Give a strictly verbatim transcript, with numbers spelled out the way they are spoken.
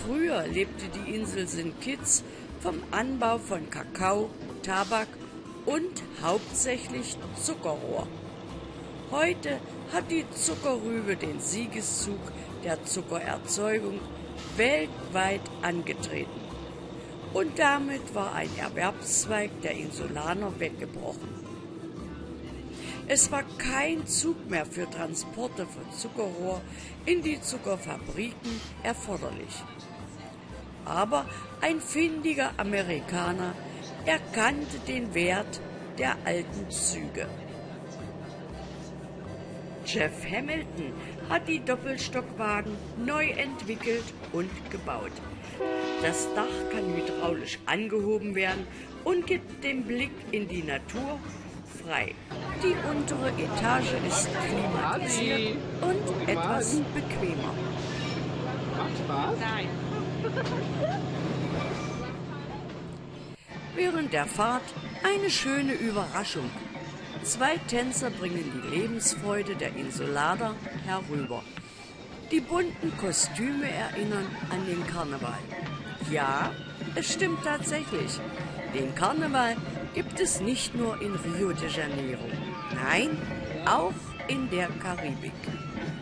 Früher lebte die Insel Saint Kitts vom Anbau von Kakao, Tabak und hauptsächlich Zuckerrohr. Heute hat die Zuckerrübe den Siegeszug der Zuckererzeugung weltweit angetreten. Und damit war ein Erwerbszweig der Insulaner weggebrochen. Es war kein Zug mehr für Transporte von Zuckerrohr in die Zuckerfabriken erforderlich. Aber ein findiger Amerikaner erkannte den Wert der alten Züge. Jeff Hamilton hat die Doppelstockwagen neu entwickelt und gebaut. Das Dach kann hydraulisch angehoben werden und gibt den Blick in die Natur frei. Die untere Etage ist klimatisiert und etwas bequemer. Macht Spaß? Nein. Während der Fahrt eine schöne Überraschung. Zwei Tänzer bringen die Lebensfreude der Insulaner herüber. Die bunten Kostüme erinnern an den Karneval. Ja, es stimmt tatsächlich. Den Karneval gibt es nicht nur in Rio de Janeiro. Nein, auch in der Karibik.